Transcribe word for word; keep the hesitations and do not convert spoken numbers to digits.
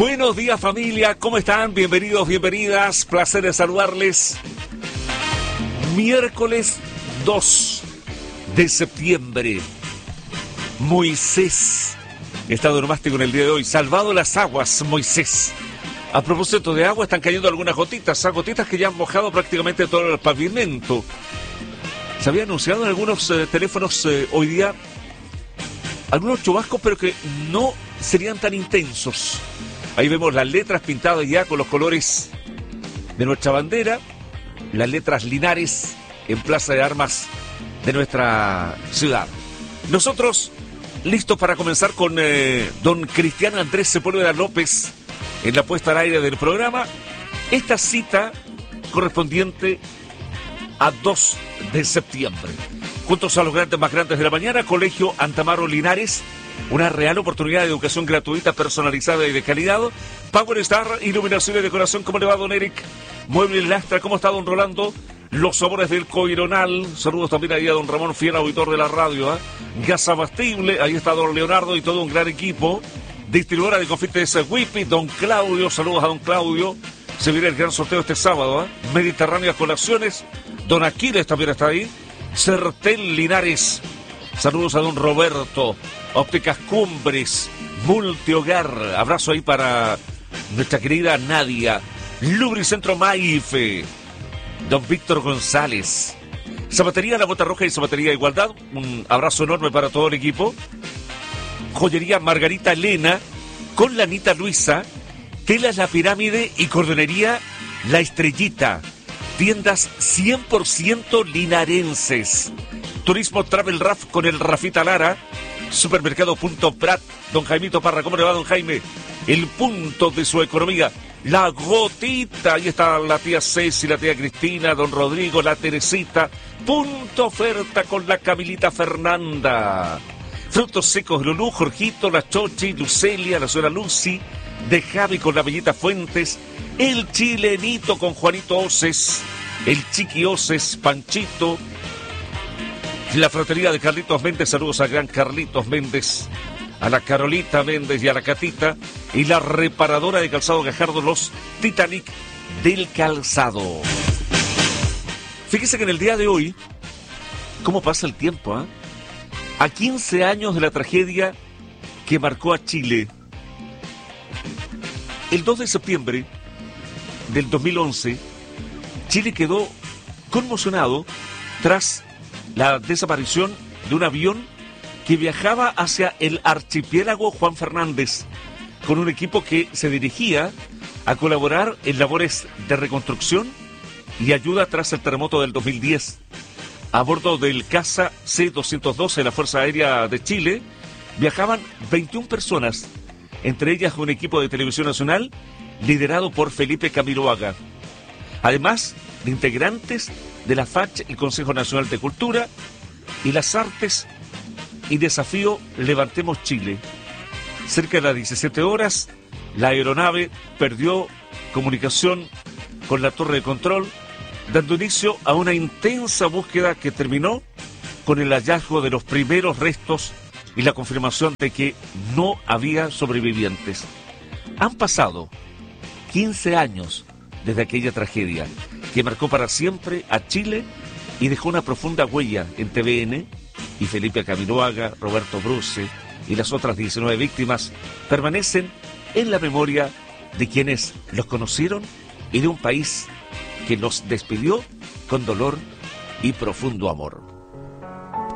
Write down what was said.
Buenos días, familia, ¿cómo están? Bienvenidos, bienvenidas, placer de saludarles. Miércoles dos de septiembre. Moisés, estado nomástico en el día de hoy, salvado las aguas, Moisés. A propósito de agua, están cayendo algunas gotitas, gotitas que ya han mojado prácticamente todo el pavimento. Se había anunciado en algunos eh, teléfonos eh, hoy día algunos chubascos, pero que no serían tan intensos. Ahí vemos las letras pintadas ya con los colores de nuestra bandera, las letras Linares en Plaza de Armas de nuestra ciudad. Nosotros listos para comenzar con eh, don Cristian Andrés Sepúlveda López en la puesta al aire del programa. Esta cita correspondiente a dos de septiembre. Juntos a los grandes más grandes de la mañana, Colegio Antamaro Linares, una real oportunidad de educación gratuita, personalizada y de calidad. Power Star, iluminación y decoración. ¿Cómo le va, don Eric? Muebles Lastra, ¿cómo está, don Rolando? Los sabores del Coironal. Saludos también ahí a don Ramón, fiel auditor de la radio. ¿eh? Gas abastible, ahí está don Leonardo y todo un gran equipo. Distribuidora de confites Whippy, don Claudio, saludos a don Claudio. Se viene el gran sorteo este sábado. ¿eh? Mediterráneas Colaciones, don Aquiles también está ahí. Certel Linares, saludos a don Roberto. Ópticas Cumbres, Multihogar, abrazo ahí para nuestra querida Nadia. Lubricentro Maife, don Víctor González. Zapatería La Bota Roja y Zapatería Igualdad, un abrazo enorme para todo el equipo. Joyería Margarita Elena, con la Anita Luisa. Telas La Pirámide y Cordonería La Estrellita. Tiendas cien por ciento linarenses. Turismo Travel Raf con el Rafita Lara. Supermercado Punto Prat, don Jaimito Parra, ¿cómo le va, don Jaime? El punto de su economía, la gotita, ahí está la tía Ceci, la tía Cristina, don Rodrigo, la Teresita. Punto oferta con la Camilita Fernanda. Frutos secos Lulú, Jorgito, la Chochi, Lucelia, la señora Lucy, de Javi con la Bellita Fuentes, el Chilenito con Juanito Oces, el Chiqui Oces, Panchito, la fratería de Carlitos Méndez, saludos a gran Carlitos Méndez, a la Carolita Méndez y a la Catita, y la reparadora de calzado Gajardo, los Titanic del calzado. Fíjese que en el día de hoy, ¿cómo pasa el tiempo? ¿eh? A quince años de la tragedia que marcó a Chile, el dos de septiembre del dos mil once, Chile quedó conmocionado tras la desaparición de un avión que viajaba hacia el archipiélago Juan Fernández con un equipo que se dirigía a colaborar en labores de reconstrucción y ayuda tras el terremoto del dos mil diez. A bordo del caza C doscientos doce de la Fuerza Aérea de Chile viajaban veintiuna personas, entre ellas un equipo de Televisión Nacional liderado por Felipe Camiroaga, además de integrantes de la F A C, el Consejo Nacional de Cultura, y las Artes y Desafío Levantemos Chile. Cerca de las diecisiete horas, la aeronave perdió comunicación con la torre de control, dando inicio a una intensa búsqueda que terminó con el hallazgo de los primeros restos y la confirmación de que no había sobrevivientes. Han pasado quince años desde aquella tragedia que marcó para siempre a Chile y dejó una profunda huella en T V N, y Felipe Camiroaga, Roberto Bruce y las otras diecinueve víctimas permanecen en la memoria de quienes los conocieron y de un país que los despidió con dolor y profundo amor.